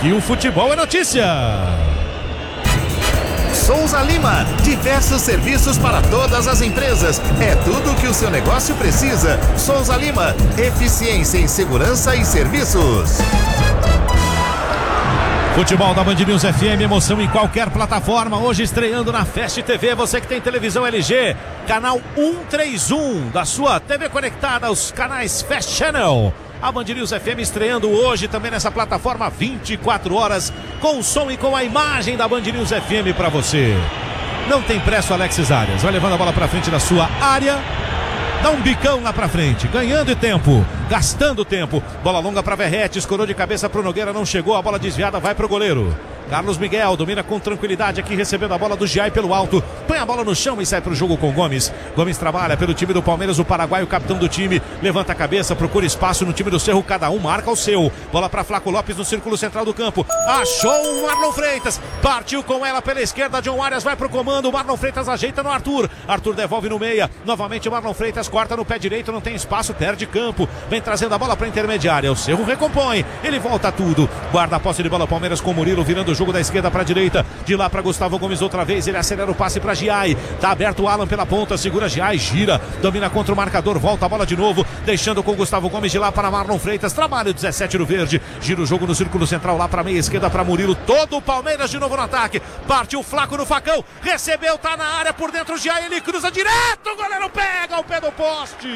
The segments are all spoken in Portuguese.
Aqui o futebol é notícia. Souza Lima, diversos serviços para todas as empresas. É tudo o que o seu negócio precisa. Souza Lima, eficiência em segurança e serviços. Futebol da Band News FM, emoção em qualquer plataforma. Hoje estreando na Fast TV, você que tem televisão LG, canal 131 da sua TV conectada, os canais Fast Channel. A Band News FM estreando hoje também nessa plataforma 24 horas, com o som e com a imagem da Band News FM para você. Não tem pressa, Alexis Arias. Vai levando a bola para frente da sua área. Dá um bicão lá pra frente, ganhando tempo, gastando tempo. Bola longa pra Verrete, escorou de cabeça pro Nogueira, não chegou, a bola desviada, vai pro goleiro. Carlos Miguel domina com tranquilidade aqui, recebendo a bola do Giai pelo alto. Põe a bola no chão e sai pro jogo com Gomes. Gomes trabalha pelo time do Palmeiras, o paraguaio, capitão do time. Levanta a cabeça, procura espaço no time do Cerro, cada um marca o seu. Bola pra Flaco Lopes no círculo central do campo. Achou o Marlon Freitas. Partiu com ela pela esquerda, John Arias vai pro comando. O Marlon Freitas ajeita no Arthur. Arthur devolve no meia. Novamente o Marlon Freitas corta no pé direito, não tem espaço, perde campo. Vem trazendo a bola pra intermediária. O Cerro recompõe. Ele volta tudo. Guarda a posse de bola, Palmeiras com Murilo, virando o jogo da esquerda para a direita, de lá para Gustavo Gomes outra vez, ele acelera o passe para Giai, tá aberto o Alan pela ponta, segura Giai, gira, domina contra o marcador, volta a bola de novo, deixando com Gustavo Gomes de lá para Marlon Freitas, trabalha o 17 no verde, gira o jogo no círculo central lá para meia esquerda para Murilo, todo o Palmeiras de novo no ataque, partiu o Flaco no facão, recebeu, tá na área por dentro, Giai, ele cruza direto, o goleiro pega o pé do poste.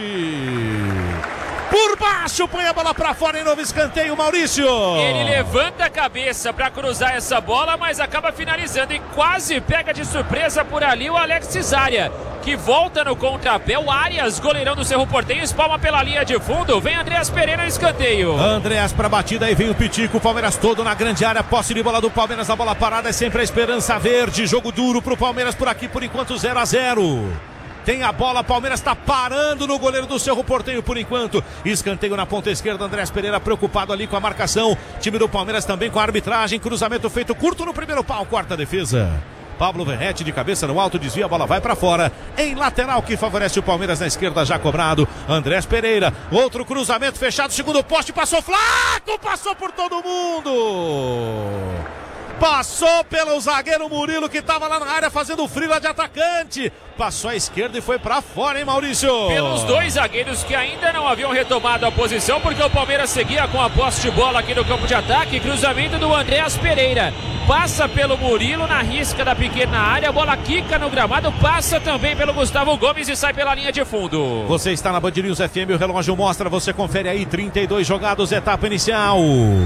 Por baixo, põe a bola pra fora em novo escanteio, Maurício. Ele levanta a cabeça pra cruzar essa bola, mas acaba finalizando e quase pega de surpresa por ali o Alexis Arias, que volta no contrapé. O Arias, goleirão do Cerro Porteño, espalma pela linha de fundo. Vem Andreas Pereira no escanteio. Andreas pra batida, aí vem o Pitico, o Palmeiras todo na grande área, posse de bola do Palmeiras, a bola parada é sempre a esperança verde. Jogo duro pro Palmeiras por aqui, por enquanto 0-0. Tem a bola, Palmeiras está parando no goleiro do Cerro Porteño por enquanto. Escanteio na ponta esquerda, Andrés Pereira preocupado ali com a marcação. Time do Palmeiras também com a arbitragem. Cruzamento feito curto no primeiro pau, quarta defesa. Pablo Verrete de cabeça no alto, desvia, a bola vai para fora. Em lateral que favorece o Palmeiras na esquerda, já cobrado. Andrés Pereira, outro cruzamento fechado, segundo poste, passou Flaco, passou por todo mundo. Passou pelo zagueiro Murilo, que estava lá na área fazendo frila de atacante. Passou à esquerda e foi pra fora, hein, Maurício? Pelos dois zagueiros que ainda não haviam retomado a posição, porque o Palmeiras seguia com a posse de bola aqui no campo de ataque. Cruzamento do Andreas Pereira. Passa pelo Murilo na risca da pequena área. A bola quica no gramado, passa também pelo Gustavo Gomes e sai pela linha de fundo. Você está na Band News FM, o relógio mostra, você confere aí, 32 jogados, etapa inicial.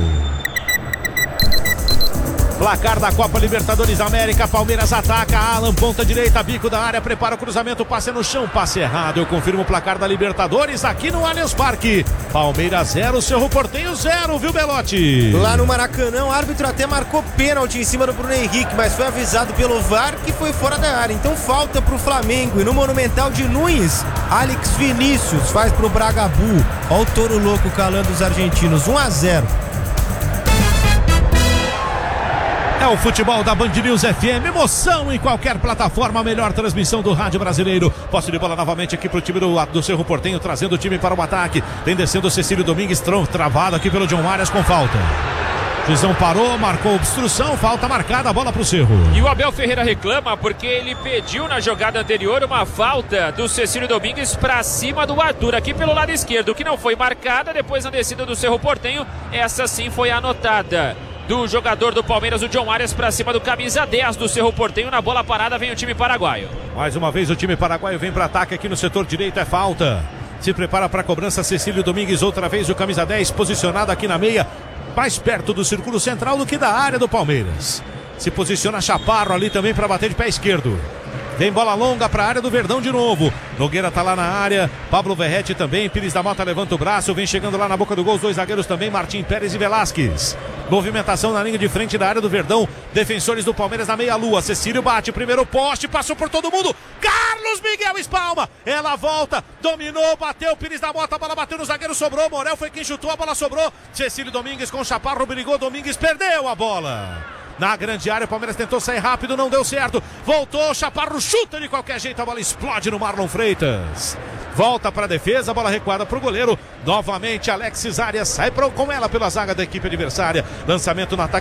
Placar da Copa Libertadores da América, Palmeiras ataca, Alan, ponta direita, bico da área, prepara o cruzamento, passe no chão, passe errado. Eu confirmo o placar da Libertadores aqui no Allianz Parque. Palmeiras 0, Cerro Porteño 0, viu, Belotti? Lá no Maracanã, o árbitro até marcou pênalti em cima do Bruno Henrique, mas foi avisado pelo VAR que foi fora da área. Então falta pro Flamengo. E no Monumental de Nunes, Alex Vinícius faz pro Bragabu. Olha o touro louco calando os argentinos, 1-0. É o futebol da Band News FM, emoção em qualquer plataforma, a melhor transmissão do rádio brasileiro. Posse de bola novamente aqui pro time do Cerro Porteño, trazendo o time para o ataque. Tem descendo o Cecílio Domingues, travado aqui pelo John Arias com falta. Juizão parou, marcou obstrução, falta marcada, a bola pro Cerro. E o Abel Ferreira reclama porque ele pediu na jogada anterior uma falta do Cecílio Domingues para cima do Arthur, aqui pelo lado esquerdo, que não foi marcada. Depois na descida do Cerro Porteño, essa sim foi anotada. Do jogador do Palmeiras, o John Arias, para cima do camisa 10 do Cerro Porteño. Na bola parada vem o time paraguaio. Mais uma vez o time paraguaio vem para ataque aqui no setor direito, é falta. Se prepara para a cobrança Cecílio Domingues, outra vez o camisa 10 posicionado aqui na meia, mais perto do círculo central do que da área do Palmeiras. Se posiciona Chaparro ali também para bater de pé esquerdo. Vem bola longa para a área do Verdão de novo. Nogueira tá lá na área. Pablo Verrete também. Pires da Mota levanta o braço. Vem chegando lá na boca do gol. Os dois zagueiros também. Martim Pérez e Velasquez. Movimentação na linha de frente da área do Verdão. Defensores do Palmeiras na meia-lua. Cecílio bate. Primeiro poste. Passou por todo mundo. Carlos Miguel espalma. Ela volta. Dominou. Bateu. Pires da Mota. A bola bateu no zagueiro. Sobrou. Morel foi quem chutou. A bola sobrou. Cecílio Domingues com Chaparro. Brigou. Domingues perdeu a bola. Na grande área, o Palmeiras tentou sair rápido, não deu certo. Voltou, Chaparro chuta de qualquer jeito, a bola explode no Marlon Freitas. Volta para a defesa, a bola recuada para o goleiro. Novamente, Alexis Arias sai com ela pela zaga da equipe adversária. Lançamento no ataque.